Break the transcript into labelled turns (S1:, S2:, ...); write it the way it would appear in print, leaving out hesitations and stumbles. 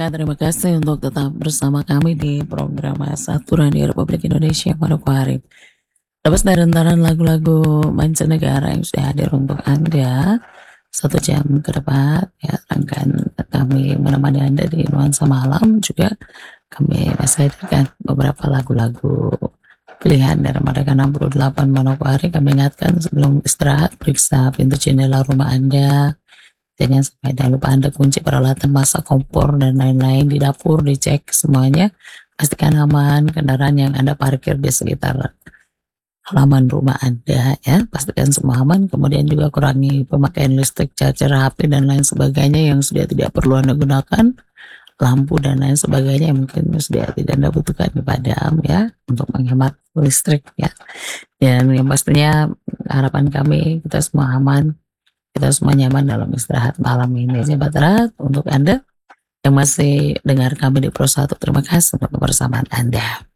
S1: Kak, terima kasih untuk tetap bersama kami di program Satu Radio Republik Indonesia Manokwari. Lepas dari rentaran lagu-lagu mancanegara yang sudah hadir untuk Anda, 1 jam ke depan, ya, akan kami menemani Anda di nuansa malam, juga kami masih hadirkan beberapa lagu-lagu pilihan dari mereka 68 Manokwari. Kami ingatkan sebelum istirahat, periksa pintu jendela rumah Anda, jangan sampai jangan lupa Anda kunci peralatan masak, kompor, dan lain-lain di dapur, dicek semuanya. Pastikan aman kendaraan yang Anda parkir di sekitar halaman rumah Anda, ya. Pastikan semua aman, kemudian juga kurangi pemakaian listrik, charger HP, dan lain sebagainya yang sudah tidak perlu Anda gunakan, lampu dan lain sebagainya yang mungkin sudah tidak Anda butuhkan dipadam, ya, untuk menghemat listrik, ya. Dan yang pastinya harapan kami kita semua aman, kita semua nyaman dalam istirahat malam ini. Jabat erat untuk Anda yang masih dengar kami di Pro 1, terima kasih untuk kebersamaan Anda.